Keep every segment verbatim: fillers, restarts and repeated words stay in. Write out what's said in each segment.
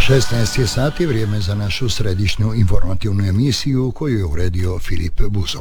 šesnaest je sati, vrijeme za našu središnju informativnu emisiju koju je uredio Filip Buzov.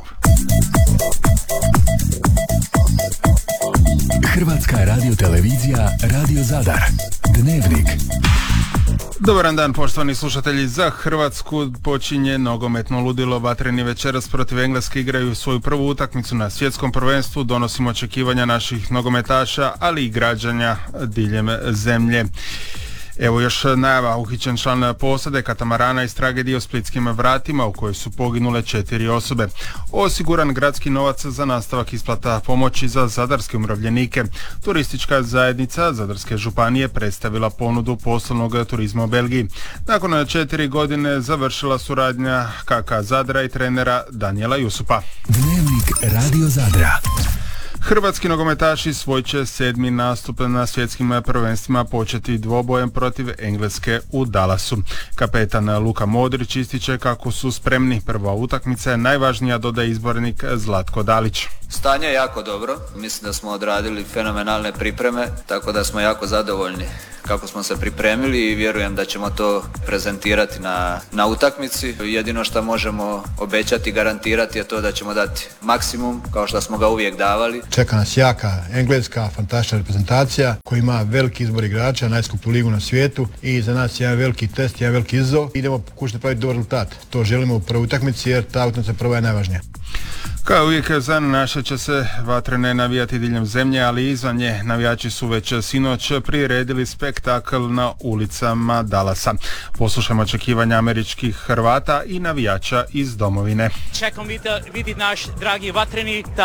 Hrvatska radiotelevizija Radio Zadar. Dnevnik. Dobar dan, poštovani slušatelji. Za Hrvatsku počinje nogometno ludilo. Vatreni večeras protiv Engleske igraju svoju prvu utakmicu na svjetskom prvenstvu. Donosimo očekivanja naših nogometaša, ali i građana diljem zemlje. Evo još najava, uhićen član posade katamarana iz tragedije u Splitskim vratima u kojoj su poginule četiri osobe. Osiguran gradski novac za nastavak isplata pomoći za zadarske umirovljenike. Turistička zajednica Zadarske županije predstavila ponudu poslovnog turizma u Belgiji. Nakon četiri godine završila suradnja K K Zadra i trenera Danijela Jusupa. Dnevnik Radio Zadra. Hrvatski nogometaši svoj će sedmi nastup na svjetskim prvenstvima početi dvobojem protiv Engleske u Dallasu. Kapetan Luka Modrić ističe kako su spremni. Prva utakmica je najvažnija, dodaje izbornik Zlatko Dalić. Stanje je jako dobro, mislim da smo odradili fenomenalne pripreme, tako da smo jako zadovoljni kako smo se pripremili i vjerujem da ćemo to prezentirati na, na utakmici. Jedino što možemo obećati i garantirati je to da ćemo dati maksimum kao što smo ga uvijek davali. Čeka nas jaka Engleska, fantastična reprezentacija koja ima veliki izbor igrača, najskuplju ligu na svijetu i za nas je jedan veliki test, jedan veliki izazov. Idemo pokušati praviti dobar rezultat. To želimo u prvoj utakmici jer ta utakmica prva je najvažnija. Kao uvijek za naše će se vatrene navijati diljem zemlje, ali i izvan nje. Navijači su već sinoć priredili spektakl na ulicama Dallasa. Poslušajmo očekivanja američkih Hrvata i navijača iz domovine. Čekam vidjeti naš dragi vatreni